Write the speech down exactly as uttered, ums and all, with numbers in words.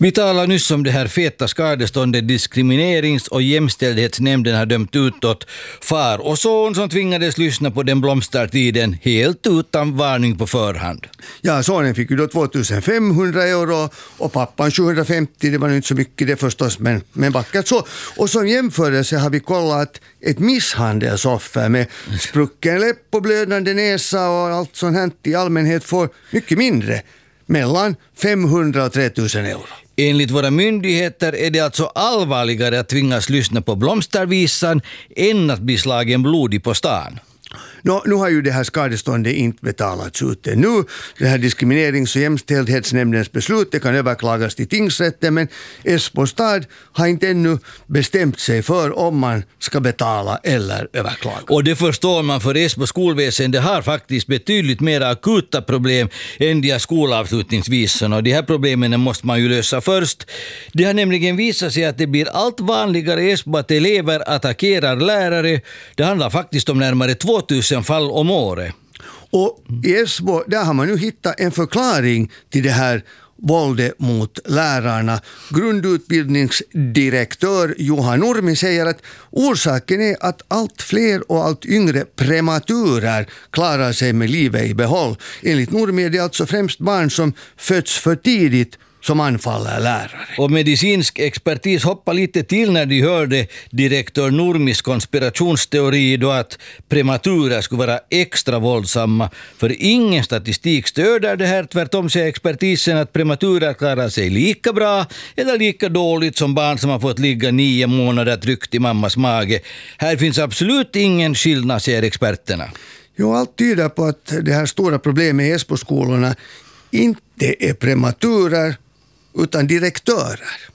Vi talar nyss om det här feta skadeståndet diskriminerings- och jämställdhetsnämnden har dömt ut åt far och son som tvingades lyssna på den blomstertiden helt utan varning på förhand. Ja, sonen fick ju då tvåtusenfemhundra euro och pappan sjuhundrafemtio, det var inte så mycket det förstås, men, men vackert så. Och som jämförelse har vi kollat ett misshandelsoffer med sprucken läpp och blödande näsa och allt sånt här i allmänhet får mycket mindre, mellan femhundra och tre tusen euro. Enligt våra myndigheter är det alltså allvarligare att tvingas lyssna på blomstervisan än att bli slagen blodig på stan. Nå, nu har ju det här skadeståndet inte betalats ut ännu. Det här diskriminerings- och jämställdhetsnämndens beslut det kan överklagas till tingsrätten, men Esbo stad har inte ännu bestämt sig för om man ska betala eller överklaga. Och det förstår man, för Esbo skolväsende har faktiskt betydligt mer akuta problem än de här skolavslutningsvisorna, och de här problemen måste man ju lösa först. Det har nämligen visat sig att det blir allt vanligare i Esbo att elever attackerar lärare. Det handlar faktiskt om närmare tvåtusen fall om året. Och i Esbo där har man nu hittat en förklaring till det här våldet mot lärarna. Grundutbildningsdirektör Johan Nurmi säger att orsaken är att allt fler och allt yngre prematurer klarar sig med livet i behåll. Enligt Nurmi är det alltså främst barn som föds för tidigt som anfaller lärare. Och medicinsk expertis hoppar lite till när de hörde direktör Nurmis konspirationsteori då att prematurer skulle vara extra våldsamma. För ingen statistik stöder det här. Tvärtom säger expertisen att prematurer klarar sig lika bra eller lika dåligt som barn som har fått ligga nio månader tryckt i mammas mage. Här finns absolut ingen skillnad, säger experterna. Jo, allt tyder på att det här stora problemet i Esbo-skolorna inte är prematurer utan direktörer.